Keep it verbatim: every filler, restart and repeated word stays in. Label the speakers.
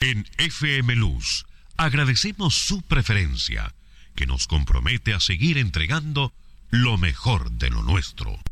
Speaker 1: En F M Luz agradecemos su preferencia, que nos compromete a seguir entregando lo mejor de lo nuestro.